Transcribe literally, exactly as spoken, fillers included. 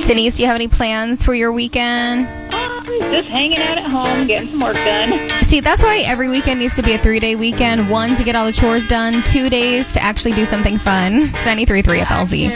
Denise, do you have any plans for your weekend? Um, just hanging out at home, getting some work done. See, that's why every weekend needs to be a three-day weekend. One, to get all the chores done. Two days to actually do something fun. It's ninety-three point three F L Z.